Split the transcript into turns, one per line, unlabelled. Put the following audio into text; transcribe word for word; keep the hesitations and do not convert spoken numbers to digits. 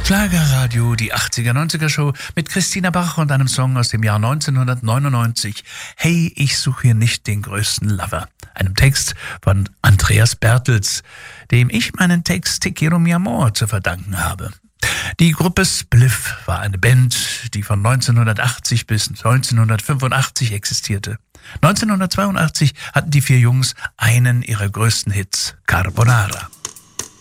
Schlagerradio, die achtziger, neunziger Show mit Christina Bach und einem Song aus dem Jahr neunzehnhundertneunundneunzig. Hey, ich suche hier nicht den größten Lover. Einem Text von Andreas Bertels, dem ich meinen Text Te quiero mi amor zu verdanken habe. Die Gruppe Spliff war eine Band, die von neunzehnhundertachtzig bis neunzehnhundertfünfundachtzig existierte. neunzehnhundertzweiundachtzig hatten die vier Jungs einen ihrer größten Hits, Carbonara.